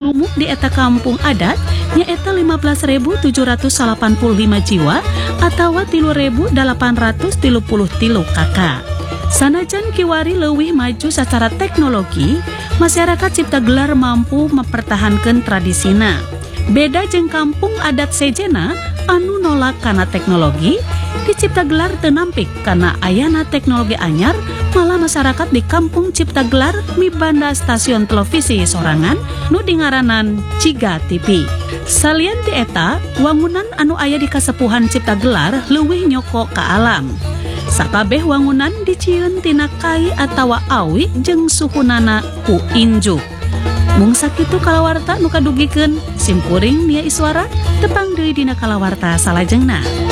penduduk di eta kampung adat nyaeta 15.785 jiwa atau 3.833 kakak. Sanajan kiwari leuwih maju secara teknologi, masyarakat Cipta Gelar mampu mempertahankan tradisina. Beda jeung kampung adat sejena anu nolak kana teknologi, di Cipta Gelar teu nampik karena ayana teknologi anyar, malah masyarakat di kampung Cipta Gelar mibanda stasiun televisi sorangan nu dingaranan Ciga TV. Salieun ti eta, wangunan anu aya di kasepuhan Cipta Gelar leuwih nyoko ka alam. Sakabeh wangunan dicieun tina kai atawa awi jeung suhunana ku injuk. Mung sakitu kalawarta nu kadugikeun, simkuring Nia Iswara tepang deui dina kalawarta salajengna.